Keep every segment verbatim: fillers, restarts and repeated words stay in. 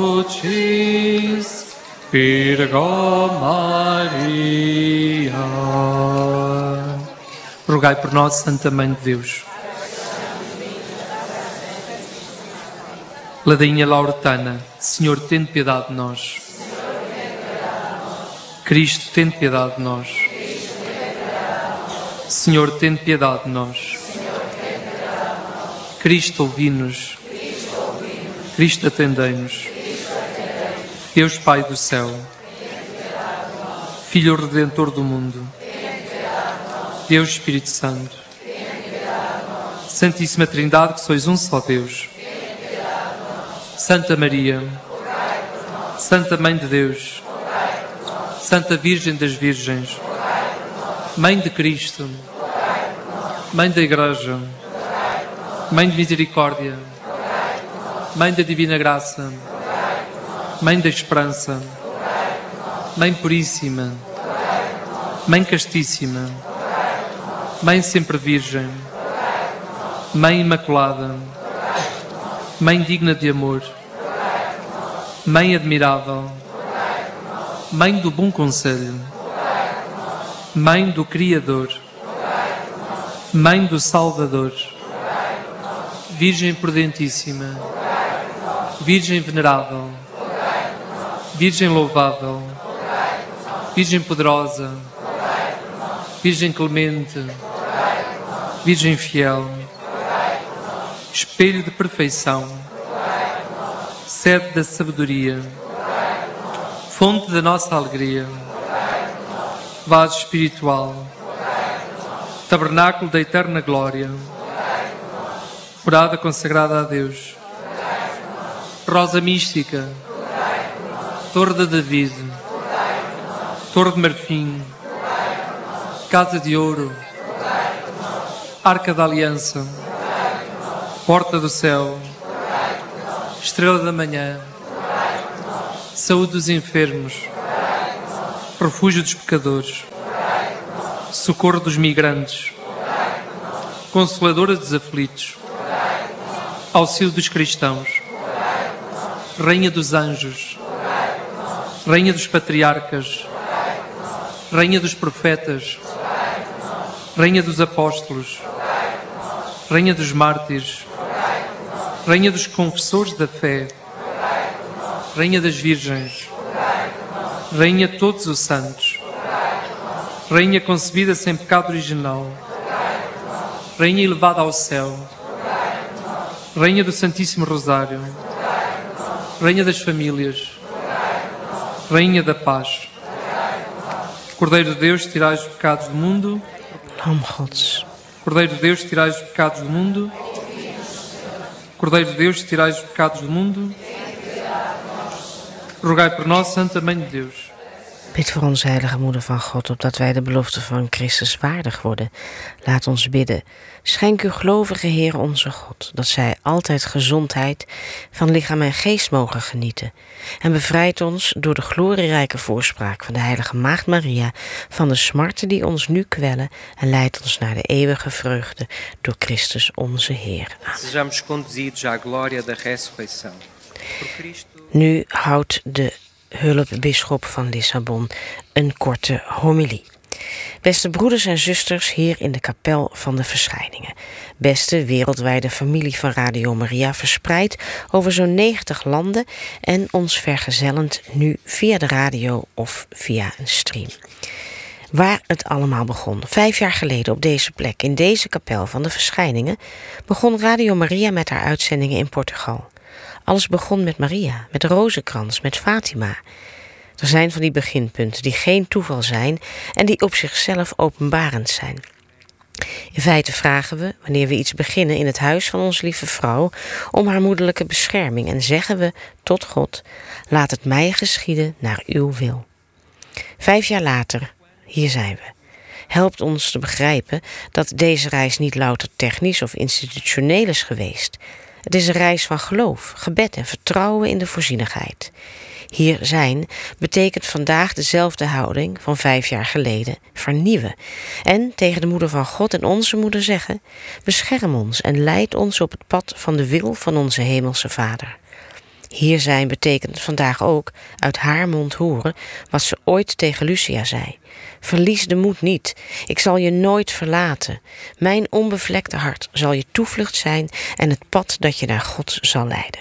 crucis, Virgo Maria. Rogai por nós, Santa Mãe de Deus. Ladainha lauretana, Senhor, tende piedade de nós. Cristo, tende piedade de nós. Senhor, tende piedade de nós. Cristo, ouvi-nos. Cristo, atendei-nos. Deus Pai do céu, Filho Redentor do mundo, Deus Espírito Santo, Santíssima Trindade, que sois um só Deus. Santa Maria, Santa Mãe de Deus, Santa Virgem das Virgens, Mãe de Cristo, Mãe da Igreja, Mãe de Misericórdia, Mãe da Divina Graça, Mãe da Esperança, Mãe Puríssima, Mãe Castíssima, Mãe Sempre Virgem, Mãe Imaculada, Mãe digna de amor, Mãe admirável, Mãe do bom conselho, Mãe do Criador, Mãe do Salvador, Virgem prudentíssima, Virgem venerável, Virgem louvável, Virgem poderosa, Virgem clemente, Virgem fiel, espelho de perfeição, sede da sabedoria, fonte da nossa alegria, vaso espiritual, tabernáculo da eterna glória, morada consagrada a Deus, rosa mística, torre de David, torre de marfim, casa de ouro, arca da aliança, porta do céu, estrela da manhã, saúde dos enfermos, refúgio dos pecadores, socorro dos migrantes, consoladora dos aflitos, auxílio dos cristãos, Rainha dos anjos, Rainha dos patriarcas, Rainha dos profetas, Rainha dos apóstolos, Rainha dos mártires, Rainha dos confessores da fé, Rainha das virgens, Rainha de todos os santos, Rainha concebida sem pecado original, Rainha elevada ao céu, Rainha do Santíssimo Rosário, Rainha das famílias, Rainha da paz, Cordeiro de Deus, tirai os pecados do mundo. Lam Gods. Cordeiro de Deus, tirai os pecados do mundo. Cordeiro de Deus, tirai os pecados do mundo. Rogai por nós, Santa Mãe de Deus. Bid voor ons, heilige moeder van God, opdat wij de belofte van Christus waardig worden. Laat ons bidden. Schenk uw gelovige Heer onze God, dat zij altijd gezondheid van lichaam en geest mogen genieten. En bevrijd ons door de glorierijke voorspraak van de heilige Maagd Maria van de smarten die ons nu kwellen en leidt ons naar de eeuwige vreugde door Christus onze Heer. Amen. Sejamos conduzidos à glória da ressurreição. Nu houdt de hulpbisschop van Lissabon een korte homilie. Beste broeders en zusters hier in de kapel van de Verschijningen. Beste wereldwijde familie van Radio Maria, verspreid over zo'n negentig landen en ons vergezellend nu via de radio of via een stream. Waar het allemaal begon. Vijf jaar geleden op deze plek, in deze kapel van de Verschijningen, begon Radio Maria met haar uitzendingen in Portugal. Alles begon met Maria, met de rozenkrans, met Fatima. Er zijn van die beginpunten die geen toeval zijn en die op zichzelf openbarend zijn. In feite vragen we, wanneer we iets beginnen in het huis van onze lieve vrouw, om haar moederlijke bescherming en zeggen we tot God, laat het mij geschieden naar uw wil. Vijf jaar later, hier zijn we. Helpt ons te begrijpen dat deze reis niet louter technisch of institutioneel is geweest. Het is een reis van geloof, gebed en vertrouwen in de voorzienigheid. Hier zijn betekent vandaag dezelfde houding van vijf jaar geleden vernieuwen. En tegen de moeder van God en onze moeder zeggen, bescherm ons en leid ons op het pad van de wil van onze hemelse Vader. Hier zijn betekent vandaag ook uit haar mond horen wat ze ooit tegen Lucia zei. Verlies de moed niet. Ik zal je nooit verlaten. Mijn onbevlekte hart zal je toevlucht zijn en het pad dat je naar God zal leiden.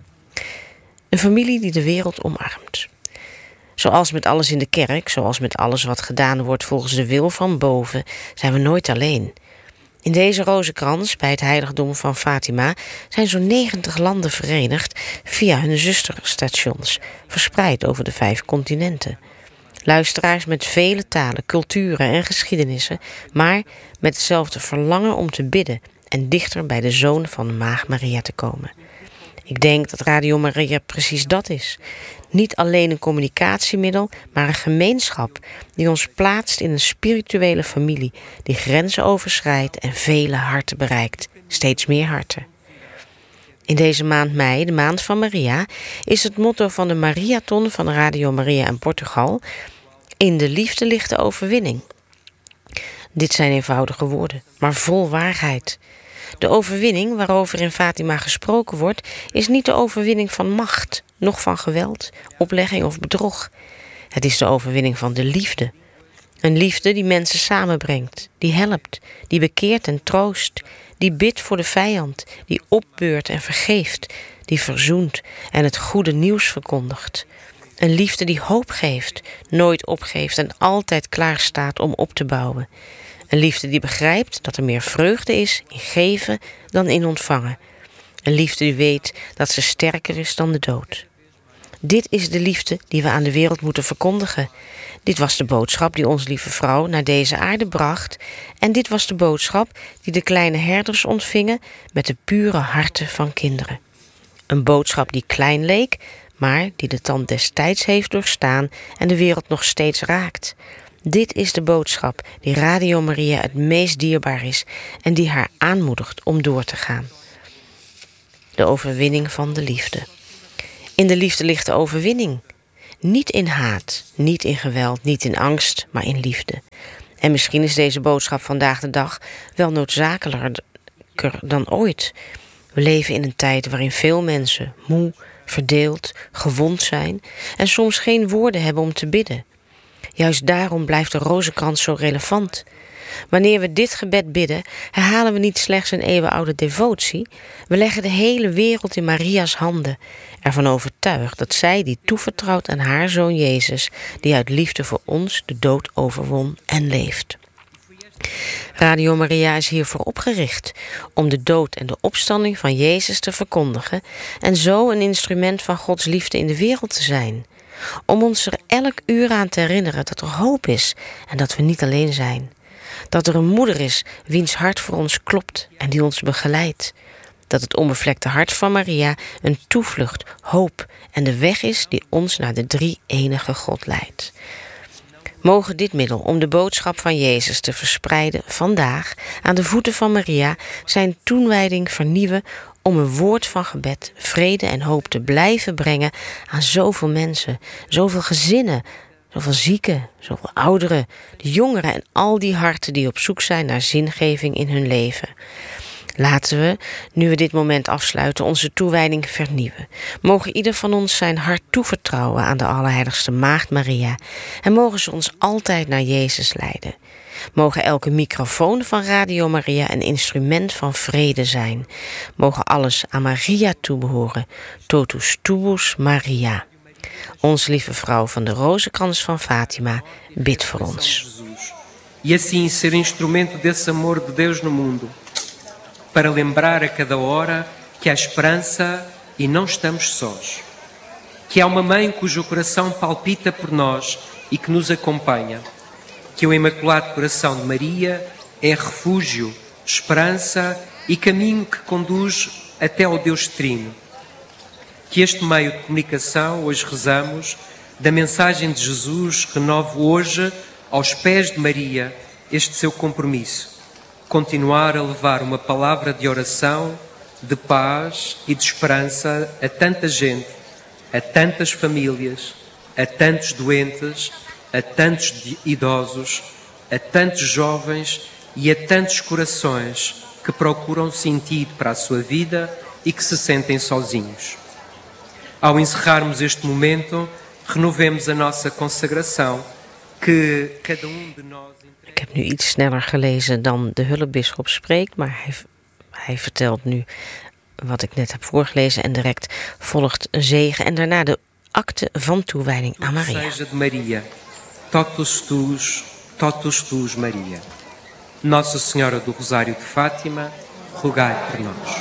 Een familie die de wereld omarmt. Zoals met alles in de kerk, zoals met alles wat gedaan wordt volgens de wil van boven, zijn we nooit alleen. In deze rozenkrans bij het heiligdom van Fatima zijn zo'n negentig landen verenigd via hun zusterstations, verspreid over de vijf continenten. Luisteraars met vele talen, culturen en geschiedenissen, maar met hetzelfde verlangen om te bidden en dichter bij de zoon van de Maagd Maria te komen. Ik denk dat Radio Maria precies dat is. Niet alleen een communicatiemiddel, maar een gemeenschap die ons plaatst in een spirituele familie die grenzen overschrijdt en vele harten bereikt. Steeds meer harten. In deze maand mei, de maand van Maria, is het motto van de Mariathon van Radio Maria in Portugal: in de liefde ligt de overwinning. Dit zijn eenvoudige woorden, maar vol waarheid. De overwinning waarover in Fatima gesproken wordt, is niet de overwinning van macht, noch van geweld, oplegging of bedrog. Het is de overwinning van de liefde. Een liefde die mensen samenbrengt, die helpt, die bekeert en troost, die bidt voor de vijand, die opbeurt en vergeeft, die verzoent en het goede nieuws verkondigt. Een liefde die hoop geeft, nooit opgeeft en altijd klaar staat om op te bouwen. Een liefde die begrijpt dat er meer vreugde is in geven dan in ontvangen. Een liefde die weet dat ze sterker is dan de dood. Dit is de liefde die we aan de wereld moeten verkondigen. Dit was de boodschap die ons lieve vrouw naar deze aarde bracht. En dit was de boodschap die de kleine herders ontvingen met de pure harten van kinderen. Een boodschap die klein leek, maar die de tand des tijds heeft doorstaan en de wereld nog steeds raakt. Dit is de boodschap die Radio Maria het meest dierbaar is en die haar aanmoedigt om door te gaan. De overwinning van de liefde. In de liefde ligt de overwinning. Niet in haat, niet in geweld, niet in angst, maar in liefde. En misschien is deze boodschap vandaag de dag wel noodzakelijker dan ooit. We leven in een tijd waarin veel mensen moe, verdeeld, gewond zijn en soms geen woorden hebben om te bidden. Juist daarom blijft de rozenkrans zo relevant. Wanneer we dit gebed bidden, herhalen we niet slechts een eeuwenoude devotie. We leggen de hele wereld in Maria's handen, ervan overtuigd dat zij die toevertrouwt aan haar zoon Jezus, die uit liefde voor ons de dood overwon en leeft. Radio Maria is hiervoor opgericht om de dood en de opstanding van Jezus te verkondigen en zo een instrument van Gods liefde in de wereld te zijn. Om ons er elk uur aan te herinneren dat er hoop is en dat we niet alleen zijn. Dat er een moeder is wiens hart voor ons klopt en die ons begeleidt. Dat het onbevlekte hart van Maria een toevlucht, hoop en de weg is die ons naar de drie-enige God leidt. Mogen dit middel om de boodschap van Jezus te verspreiden vandaag aan de voeten van Maria zijn toewijding vernieuwen om een woord van gebed, vrede en hoop te blijven brengen aan zoveel mensen, zoveel gezinnen, zoveel zieken, zoveel ouderen, de jongeren en al die harten die op zoek zijn naar zingeving in hun leven. Laten we, nu we dit moment afsluiten, onze toewijding vernieuwen. Mogen ieder van ons zijn hart toevertrouwen aan de Allerheiligste Maagd Maria en mogen ze ons altijd naar Jezus leiden. Mogen elke microfoon van Radio Maria een instrument van vrede zijn. Mogen alles aan Maria toebehoren. Totus tuus Maria. Onze lieve vrouw van de rozenkrans van Fatima, bid voor ons. E assim ser instrumento desse amor de Deus no mundo, para lembrar a cada hora que há esperança e não estamos sós. Que há uma mãe cujo coração palpita por nós e que nos acompanha. Que o Imaculado Coração de Maria é refúgio, esperança e caminho que conduz até ao Deus Trino. Que este meio de comunicação, hoje rezamos, da mensagem de Jesus, renove hoje, aos pés de Maria, este seu compromisso. Continuar a levar uma palavra de oração, de paz e de esperança a tanta gente, a tantas famílias, a tantos doentes, a tantos idosos, a tantos jovens e a tantos corações que procuram sentido para a sua vida e que se sentem sozinhos. Ao encerrarmos este momento, renovemos a nossa consagração, que cada um de nós... Ik heb nu iets sneller gelezen dan de hulpbisschop spreekt, maar hij, hij vertelt nu wat ik net heb voorgelezen en direct volgt een zegen en daarna de akte van toewijding aan Maria. Seja de Maria, totus tuus, totus tuus Maria. Nossa Senhora do Rosário de Fátima, rogai por nós.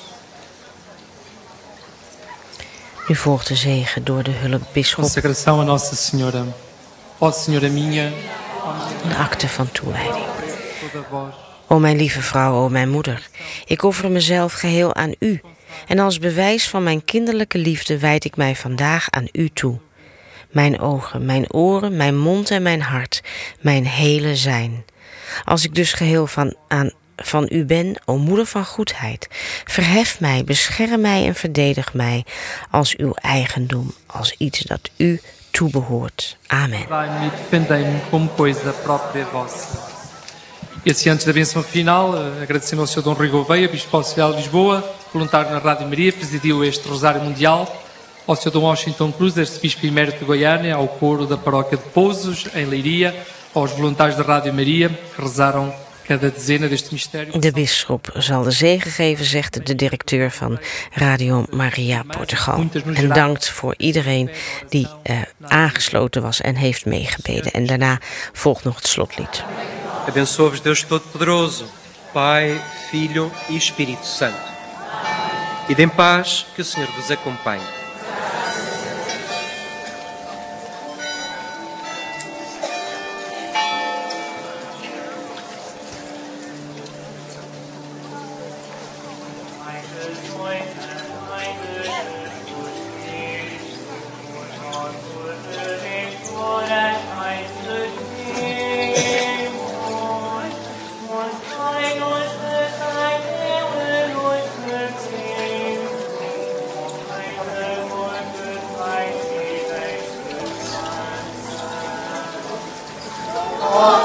Nu volgt de zegen door de hulpbisschop. Consagração a Nossa Senhora. Ó Senhora minha, De akte van toewijding. toda vós. O mijn lieve vrouw, o mijn moeder, ik offer mezelf geheel aan u. En als bewijs van mijn kinderlijke liefde wijd ik mij vandaag aan u toe. Mijn ogen, mijn oren, mijn mond en mijn hart, mijn hele zijn. Als ik dus geheel van, aan, van u ben, o moeder van goedheid, verhef mij, bescherm mij en verdedig mij als uw eigendom, als iets dat u toebehoort. Amen. Dai-me e defendei-me como coisa própria vossa. E assim, antes da benção final, eh, agradecendo ao senhor Dom Rui Gouveia, Bispo Auxiliar de Lisboa, voluntário na Rádio Maria, presidiu este Rosário Mundial, ao senhor Dom Washington Cruz, arcebispo emérito de Goiânia, ao coro da paróquia de Pousos, em Leiria, aos voluntários da Rádio Maria, que rezaram cada dezena deste mistério. De bisschop zal de zegen geven, zegt de directeur van Radio Maria Portugal. En dankt voor iedereen die uh, aangesloten was en heeft meegebeden. En daarna volgt nog het slotlied. Abençoe-vos Deus Todo-Poderoso, Pai, Filho e Espírito Santo. E dê paz, que o Senhor vos acompanhe.